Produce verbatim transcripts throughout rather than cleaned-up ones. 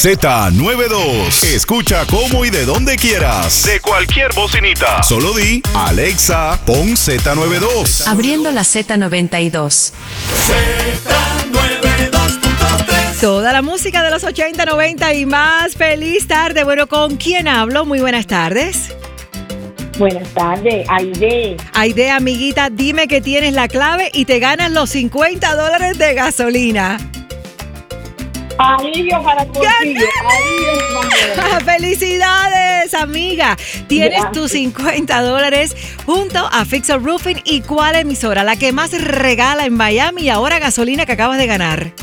Z noventa y dos. Escucha cómo y de donde quieras. De cualquier bocinita. Solo di, Alexa, pon Z noventa y dos. Abriendo la Z noventa y dos. Z noventa y dos punto tres. Toda la música de los ochenta, noventa y más. Feliz tarde. Bueno, ¿con quién hablo? Muy buenas tardes. Buenas tardes, Aide. Aide, amiguita, dime que tienes la clave y te ganas los cincuenta dólares de gasolina. Alivio para contigo. ¡Felicidades, amiga! Tienes Gracias. tus cincuenta dólares junto a Fixer Roofing. ¿Y cuál emisora? La que más regala en Miami y ahora gasolina que acabas de ganar.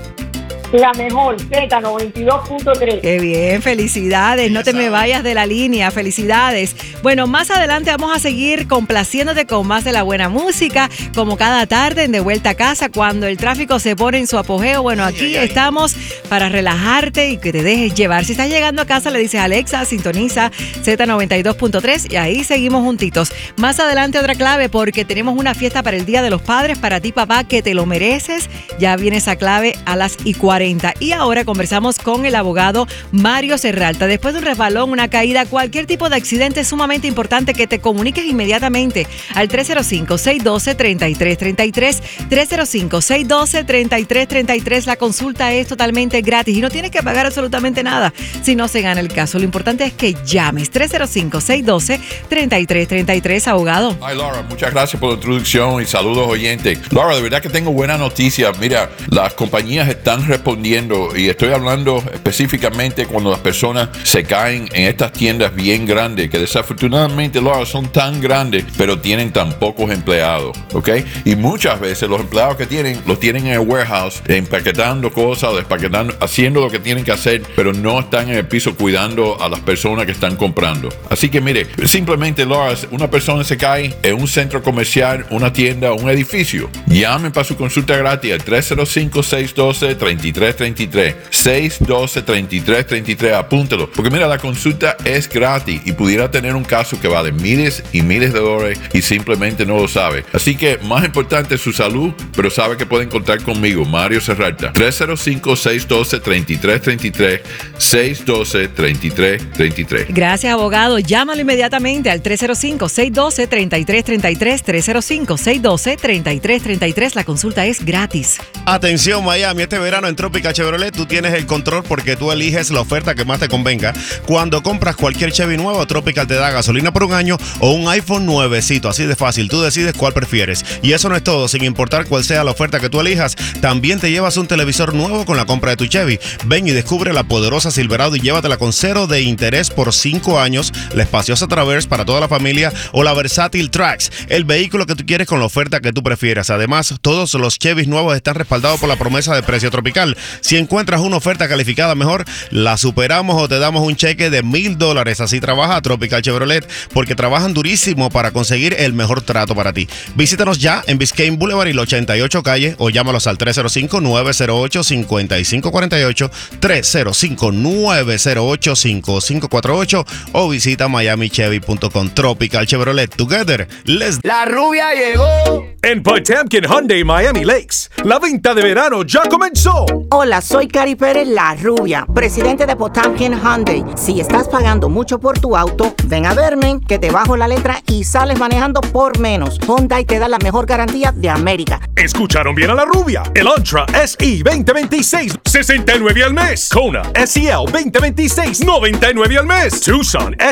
La mejor, Z noventa y dos punto tres. ¡Qué bien! ¡Felicidades! No te me vayas de la línea. ¡Felicidades! Bueno, más adelante vamos a seguir complaciéndote con más de la buena música, como cada tarde en De Vuelta a Casa, cuando el tráfico se pone en su apogeo. Bueno, aquí estamos para relajarte y que te dejes llevar. Si estás llegando a casa, le dices Alexa, sintoniza Z noventa y dos punto tres y ahí seguimos juntitos. Más adelante otra clave, porque tenemos una fiesta para el Día de los Padres, para ti, papá, que te lo mereces. Ya viene esa clave a las y cuarenta. Y ahora conversamos con el abogado Mario Serralta. Después de un resbalón, una caída, cualquier tipo de accidente, es sumamente importante que te comuniques inmediatamente al tres cero cinco, seis uno dos, tres tres tres tres, tres cero cinco, seis uno dos, tres tres tres tres. La consulta es totalmente gratis y no tienes que pagar absolutamente nada si no se gana el caso. Lo importante es que llames tres cero cinco, seis uno dos, tres tres tres tres, abogado. Ay, Laura, muchas gracias por la introducción y saludos, oyentes. Laura, de verdad que tengo buena noticia. Mira, las compañías están respondiendo y estoy hablando específicamente cuando las personas se caen en estas tiendas bien grandes, que desafortunadamente, Laura, son tan grandes, pero tienen tan pocos empleados, ¿ok? Y muchas veces los empleados que tienen, los tienen en el warehouse, empaquetando cosas, despaquetando, haciendo lo que tienen que hacer, pero no están en el piso cuidando a las personas que están comprando. Así que mire, simplemente, Laura, una persona se cae en un centro comercial, una tienda, un edificio, llamen para su consulta gratis al tres cero cinco, seis uno dos, tres tres tres tres, seis uno dos, tres tres tres tres, apúntalo, porque mira, la consulta es gratis y pudiera tener un caso que va de miles y miles de dólares y simplemente no lo sabe. Así que más importante es su salud, pero sabe que pueden contar conmigo, Mario Serralta. tres cero cinco, seis uno dos, tres tres tres tres, seis uno dos, tres tres tres tres. Gracias, abogado. Llámalo inmediatamente al tres cero cinco, seis uno dos, tres tres tres tres, tres cero cinco, seis uno dos, tres tres tres tres. La consulta es gratis. Atención, Miami, este verano en Tropical Chevrolet tú tienes el control porque tú eliges la oferta que más te convenga. Cuando compras cualquier Chevy nuevo, Tropical te da gasolina por un año o un iPhone nuevecito, así de fácil. Tú decides cuál prefieres. Y eso no es todo, sin importar cuál sea la oferta que tú elijas, también te llevas un televisor nuevo con la compra de tu Chevy. Ven y descubre la poderosa Silverado y llévatela con cero de interés por cinco años, la espaciosa Traverse para toda la familia o la versátil Trax, el vehículo que tú quieres con la oferta que tú prefieras. Además, todos los Chevys nuevos están respaldados por la promesa de precio tropical. Si encuentras una oferta calificada mejor, la superamos o te damos un cheque de mil dólares. Así trabaja Tropical Chevrolet, porque trabajan durísimo para conseguir el mejor trato para ti. Visítanos ya en Biscayne Boulevard y la ochenta y ocho calle o llámalos al tres cero cinco, nueve cero ocho, cinco cinco cuatro ocho, tres cero cinco, nueve cero ocho, cinco cinco cuatro ocho o visita miami chevy punto com. Tropical Chevrolet, together, let's... La rubia llegó. En Potemkin Hyundai Miami Lakes, la venta de verano ya comenzó. Hola, soy Cari Pérez, la rubia, presidente de Potemkin Hyundai. Si estás pagando mucho por tu auto, ven a verme, que te bajo la letra y sales manejando por menos. Hyundai te da la mejor garantía de América. ¿Escucharon bien a la rubia? El Entra S E veinte veintiséis, sesenta y nueve al mes. Kona S E L veinte veintiséis, noventa y nueve al mes. Tucson